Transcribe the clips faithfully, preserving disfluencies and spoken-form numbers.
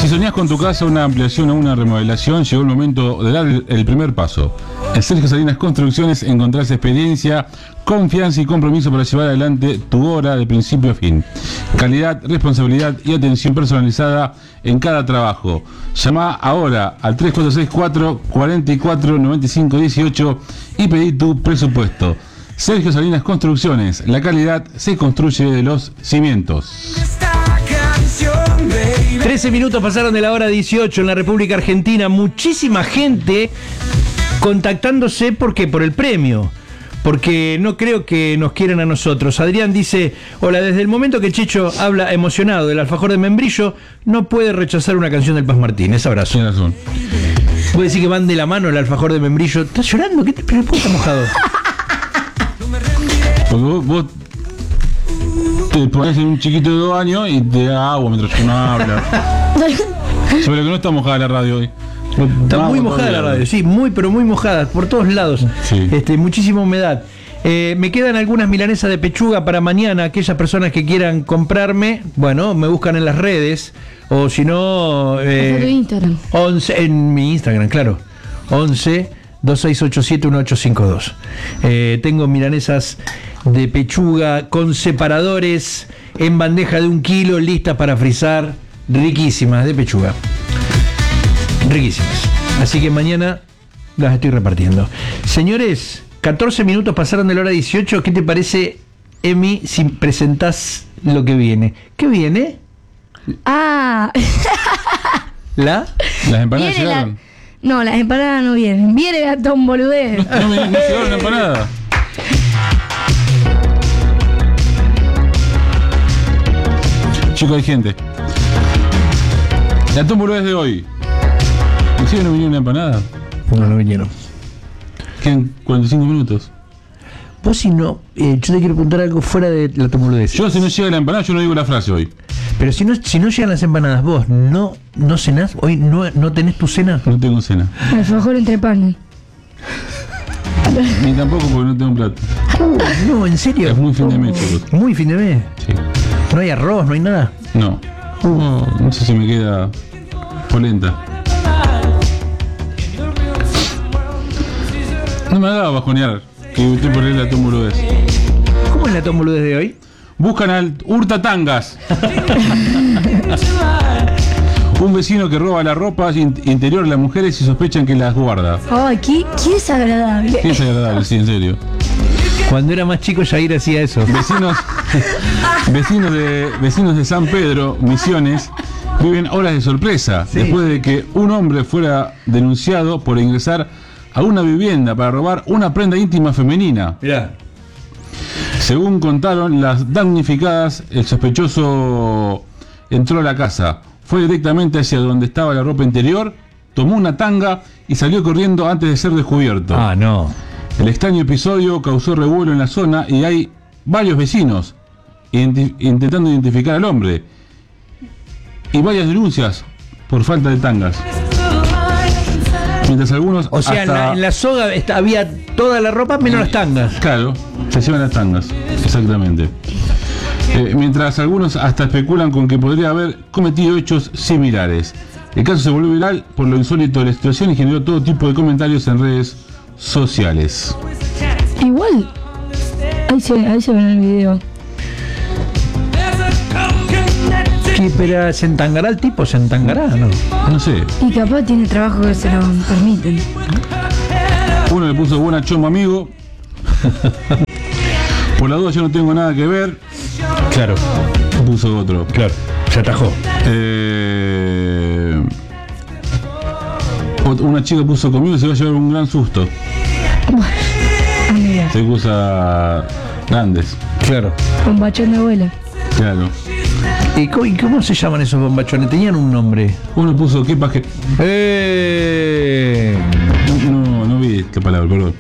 soñás con tu casa una ampliación o una remodelación, llegó el momento de dar el, el primer paso. En Sergio Salinas Construcciones encontrás experiencia, confianza y compromiso para llevar adelante tu obra de principio a fin. Calidad, responsabilidad y atención personalizada en cada trabajo. Llama ahora al tres cuatro seis cuatro, cuatro cuatro nueve cinco uno ocho y pedí tu presupuesto. Sergio Salinas Construcciones, la calidad se construye de los cimientos. trece minutos pasaron de la hora dieciocho en la República Argentina. Muchísima gente contactándose, ¿por qué? Por el premio. Porque no creo que nos quieran a nosotros. Adrián dice: hola, desde el momento que Checho habla emocionado del alfajor de membrillo, no puede rechazar una canción del Paz Martínez. Abrazo. Tienes razón. Puede decir que van de la mano el alfajor de membrillo. ¿Estás llorando? ¿Qué te pero ¿por qué estás mojado? Porque vos, vos te pones en un chiquito de dos años y te da agua mientras uno habla. Sobre que no está mojada la radio hoy. Está Vamos, muy mojada la radio, sí, muy pero muy mojada, por todos lados. Sí. Este, muchísima humedad. Eh, me quedan algunas milanesas de pechuga para mañana. Aquellas personas que quieran comprarme, bueno, me buscan en las redes. O si no, eh, en Instagram. once, en mi Instagram, claro. once, dos seis ocho siete, uno ocho cinco dos. Eh, tengo milanesas de pechuga con separadores en bandeja de un kilo, listas para frizar, riquísimas de pechuga. Riquísimas. Así que mañana las estoy repartiendo. Señores, catorce minutos pasaron de la hora dieciocho. ¿Qué te parece, Emi, si presentás lo que viene? ¿Qué viene? Ah, ¿La? Las empanadas viene la... llegaron. No, las empanadas no vienen. Viene Gastón Boludez. No, me, no llegaron las empanadas. Chicos, hay gente. La tómbola es de hoy. ¿En serio no vinieron una empanada? No, no vinieron. Quedan cuarenta y cinco minutos. Vos si no, eh, yo te quiero preguntar algo fuera de la tomboludez. Yo si no llega la empanada, yo no digo la frase hoy. Pero si no, si no llegan las empanadas, vos no, no cenás, hoy no, no tenés tu cena. No tengo cena. Alfajor entre panes. Ni tampoco porque no tengo plato. No, en serio. Es muy fin de mes, chicos. Muy fin de mes. Sí. No hay arroz, no hay nada. No. No, no sé si me queda polenta. No me haga bajonear, que estoy por ahí la tómbola. ¿Cómo es la tomboludez de hoy? Buscan al Hurtatangas. Un vecino que roba la ropa interior de las mujeres y sospechan que las guarda. Ay, qué, qué desagradable. Qué desagradable, sí, en serio. Cuando era más chico, Jair hacía eso. Vecinos, vecinos, de, vecinos de San Pedro, Misiones, viven horas de sorpresa Sí. después de que un hombre fuera denunciado por ingresar a una vivienda para robar una prenda íntima femenina. Mirá. Según contaron las damnificadas, el sospechoso entró a la casa, fue directamente hacia donde estaba la ropa interior, tomó una tanga y salió corriendo antes de ser descubierto. Ah, no. El extraño episodio causó revuelo en la zona y hay varios vecinos identi- intentando identificar al hombre y varias denuncias por falta de tangas. Mientras algunos O sea, en, hasta- la, en la soga está- había toda la ropa menos las tangas. Claro, se llevan las tangas, exactamente. Eh, mientras algunos hasta especulan con que podría haber cometido hechos similares. El caso se volvió viral por lo insólito de la situación y generó todo tipo de comentarios en redes sociales. Igual. Ahí se, ahí se ve en el video. Sí, pero ¿se entangará el tipo? ¿Se entangará? No. No sé, Y capaz tiene trabajo que se lo permiten. uno le puso buena choma amigo. Por la duda yo no tengo nada que ver. Claro, Puso otro. claro. Se atajó. Eh, ot- una chica puso conmigo y se va a llevar un gran susto. Amiga, Se usa grandes. Claro. con bachón de abuela. Claro. ¿Y cómo, y cómo se llaman esos bombachones? Tenían un nombre. Uno puso qué paje. ¡Eh! No, no, no vi esta palabra, perdón.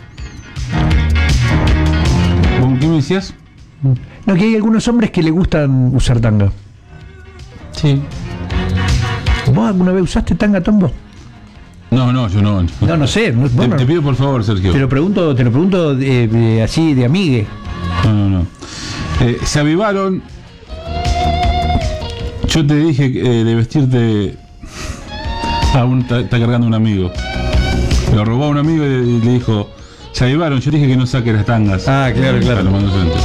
¿Con qué me decías? No, que hay algunos hombres que le gustan usar tanga. Sí. ¿Vos alguna vez usaste tanga, Tombo? No, no, yo no. No, no sé. No, Te, bueno, te pido por favor, Sergio. te lo pregunto, te lo pregunto de- de- así de amigue. No, no, no. Eh, se avivaron. Yo te dije eh, de vestirte A un, está, está cargando un amigo. Lo robó a un amigo y le, y le dijo, se llevaron, yo dije que no saque las tangas. Ah, claro, claro. Lo mandó frente.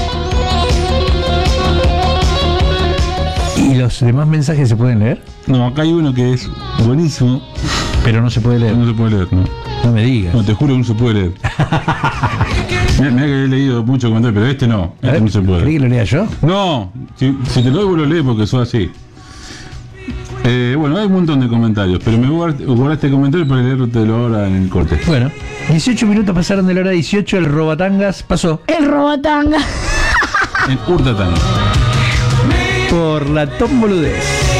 ¿Y los demás mensajes se pueden leer? No, acá hay uno que es buenísimo. Pero no se puede leer. No se puede leer, ¿no? No me digas. No, te juro que no se puede leer. Mira, mira que he leído muchos comentarios, pero este no. Este no se puede. ¿Creí que lo lea yo? No, si, si te lo doy vos lo lees porque sos así. Eh, bueno, hay un montón de comentarios, pero me voy a guardar este comentario para leértelo ahora en el corte. Bueno, dieciocho minutos pasaron de la hora dieciocho, el robatangas pasó El robatanga. En Hurtatán. por la Tom Boludez.